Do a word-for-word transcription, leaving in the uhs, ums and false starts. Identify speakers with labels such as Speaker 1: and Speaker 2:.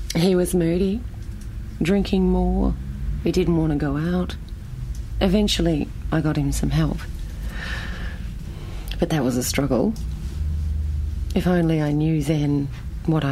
Speaker 1: He was moody, drinking more. He didn't want to go out. Eventually, I got him some help. But that was a struggle. If only I knew then what I